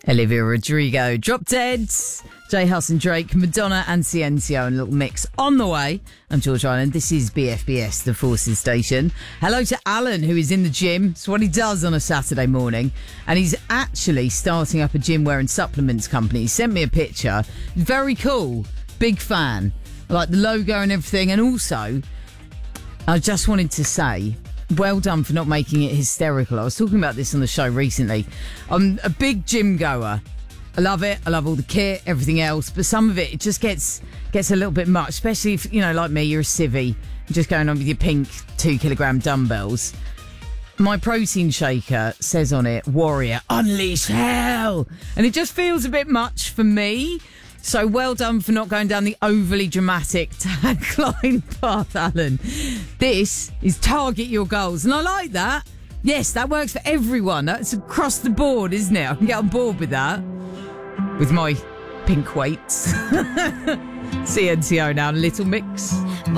Olivia Rodrigo, Drop Dead, J Hus and Drake, Madonna and Ciencio, and a little mix on the way. I'm George Island. This is BFBS, the Forces Station. Hello to Alan, who is in the gym. It's what he does on a Saturday morning. And he's actually starting up a gym wear and supplements company. He sent me a picture. Very cool. Big fan. I like the logo and everything. And also, I just wanted to say, well done for not making it hysterical. I was talking about this on the show recently. I'm a big gym goer. I love it. I love all the kit, everything else. But some of it just gets a little bit much, especially if, like me, you're a civvy, just going on with your pink 2 kilogram dumbbells. My protein shaker says on it, Warrior, unleash hell. And it just feels a bit much for me. So well done for not going down the overly dramatic tagline path, Alan. This is target your goals. And I like that. Yes, that works for everyone. That's across the board, isn't it? I can get on board with that. With my pink weights. CNCO now, Little Mix.